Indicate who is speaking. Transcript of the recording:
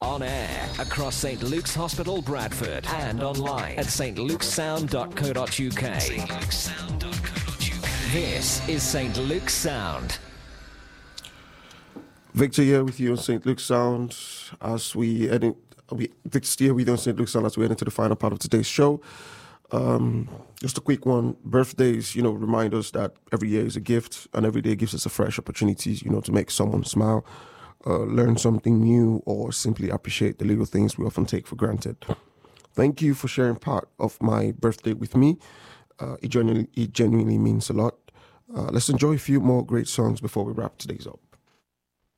Speaker 1: On air across St. Luke's Hospital, Bradford, and online at stlukesound.co.uk. This is St. Luke's Sound.
Speaker 2: Victor here with you on St. Luke's Sound as Victor's here with you on St. Luke's Sound as we head into the final part of today's show. Just a quick one. Birthdays, remind us that every year is a gift and every day gives us a fresh opportunity, to make someone smile, learn something new, or simply appreciate the little things we often take for granted. Thank you for sharing part of my birthday with me. It genuinely means a lot. Let's enjoy a few more great songs before we wrap today's up.